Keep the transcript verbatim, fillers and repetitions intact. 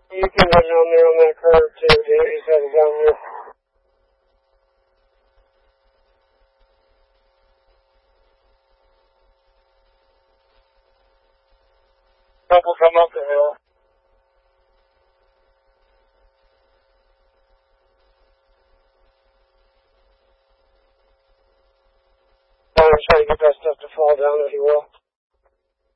You can hit it on there on that curve too, dude. He's headed down there. Couple come up the hill. I'm trying to get that stuff to fall down if you will.